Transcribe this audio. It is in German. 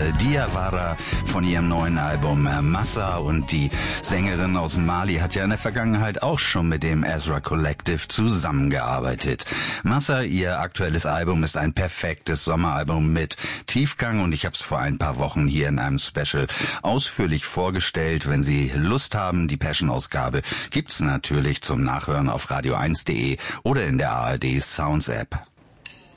Diawara von ihrem neuen Album Massa, und die Sängerin aus Mali hat ja in der Vergangenheit auch schon mit dem Ezra Collective zusammengearbeitet. Massa, ihr aktuelles Album, ist ein perfektes Sommeralbum mit Tiefgang, und ich habe es vor ein paar Wochen hier in einem Special ausführlich vorgestellt. Wenn Sie Lust haben, die Passion-Ausgabe gibt's natürlich zum Nachhören auf radio1.de oder in der ARD Sounds App.